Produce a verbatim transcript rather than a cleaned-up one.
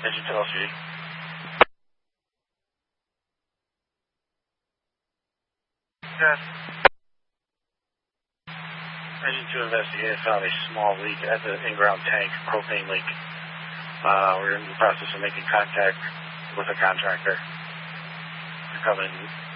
Engine to L C D. Yes. Engine two investigated found a small leak at the in-ground tank, propane leak. Uh, we're in the process of making contact with a contractor to come in